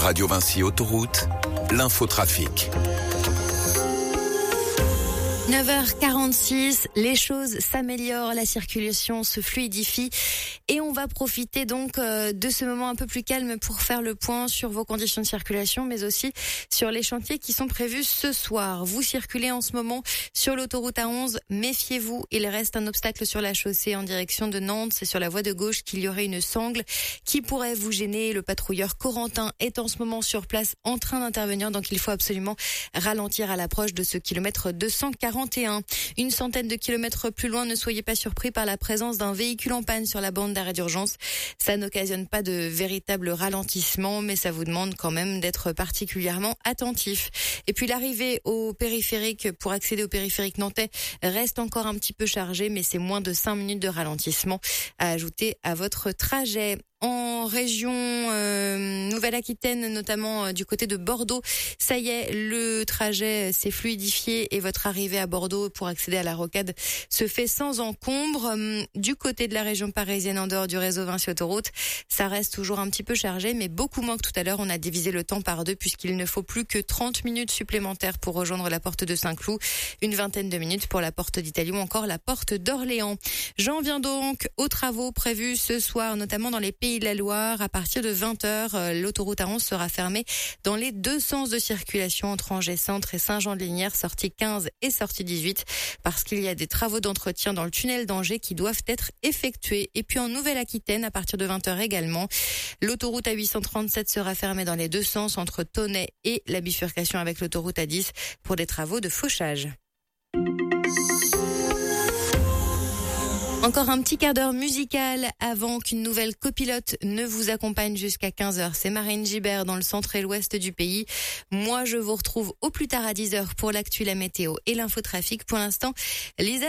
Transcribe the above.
Radio Vinci Autoroute, l'infotrafic. 9h46, les choses s'améliorent, la circulation se fluidifie et on va profiter donc de ce moment un peu plus calme pour faire le point sur vos conditions de circulation, mais aussi sur les chantiers qui sont prévus ce soir. Vous circulez en ce moment sur l'autoroute A11, méfiez-vous, il reste un obstacle sur la chaussée en direction de Nantes, c'est sur la voie de gauche qu'il y aurait une sangle qui pourrait vous gêner. Le patrouilleur Corentin est en ce moment sur place en train d'intervenir, donc il faut absolument ralentir à l'approche de ce kilomètre 241. Une centaine de kilomètres plus loin, ne soyez pas surpris par la présence d'un véhicule en panne sur la bande d'arrêt d'urgence. Ça n'occasionne pas de véritable ralentissement, mais ça vous demande quand même d'être particulièrement attentif. Et puis l'arrivée au périphérique, pour accéder au périphérique nantais, reste encore un petit peu chargée, mais c'est moins de 5 minutes de ralentissement à ajouter à votre trajet. En région Nouvelle-Aquitaine, notamment du côté de Bordeaux, ça y est, le trajet s'est fluidifié et votre arrivée à Bordeaux pour accéder à la rocade se fait sans encombre. Du côté de la région parisienne, en dehors du réseau Vinci Autoroute, ça reste toujours un petit peu chargé, mais beaucoup moins que tout à l'heure. On a divisé le temps par 2 puisqu'il ne faut plus que 30 minutes supplémentaires pour rejoindre la porte de Saint-Cloud, une vingtaine de minutes pour la porte d'Italie ou encore la porte d'Orléans. J'en viens donc aux travaux prévus ce soir, notamment dans les Pays de la Loire. À partir de 20h, l'autoroute A11 sera fermée dans les deux sens de circulation entre Angers Centre et Saint-Jean-de-Lignières, sortie 15 et sortie 18, parce qu'il y a des travaux d'entretien dans le tunnel d'Angers qui doivent être effectués. Et puis en Nouvelle-Aquitaine, à partir de 20h également, l'autoroute A837 sera fermée dans les deux sens entre Tonnay et la bifurcation avec l'autoroute A10 pour des travaux de fauchage. Encore un petit quart d'heure musical avant qu'une nouvelle copilote ne vous accompagne jusqu'à 15h. C'est Marine Gibert dans le centre et l'ouest du pays. Moi, je vous retrouve au plus tard à 10h pour l'actu, la météo et l'infotrafic. Pour l'instant, Lisa